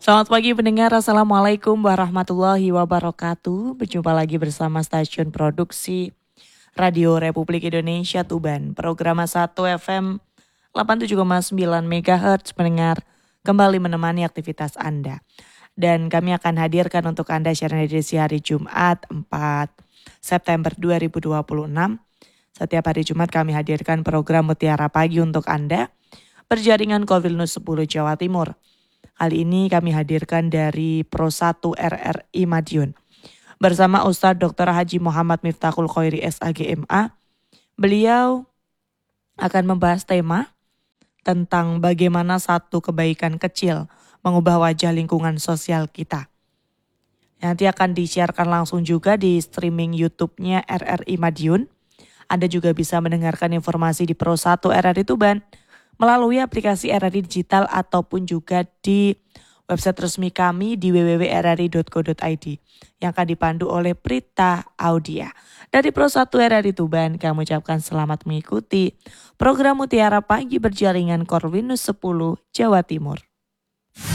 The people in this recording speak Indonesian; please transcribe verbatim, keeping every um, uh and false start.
Selamat pagi pendengar, Assalamualaikum warahmatullahi wabarakatuh. Berjumpa lagi bersama stasiun produksi Radio Republik Indonesia Tuban. Program satu F M delapan puluh tujuh koma sembilan megahertz pendengar kembali menemani aktivitas Anda. Dan kami akan hadirkan untuk Anda siaran edisi hari Jumat empat September dua ribu dua puluh enam. Setiap hari Jumat kami hadirkan program Mutiara Pagi untuk Anda berjaringan Corvinus sepuluh Jawa Timur. Kali ini kami hadirkan dari Pro satu R R I Madiun bersama Ustadz Doktor Haji Muhammad Miftahul Khoiri S A G M A. Beliau akan membahas tema tentang bagaimana satu kebaikan kecil mengubah wajah lingkungan sosial kita. Nanti akan disiarkan langsung juga di streaming YouTube-nya R R I Madiun. Anda juga bisa mendengarkan informasi di Pro satu R R I Tuban melalui aplikasi R R I Digital ataupun juga di website resmi kami di w w w titik r r i titik co titik i d yang akan dipandu oleh Prita Audia. Dari Pro satu R R I Tuban, kami ucapkan selamat mengikuti program Mutiara Pagi berjaringan Corvinus sepuluh Jawa Timur.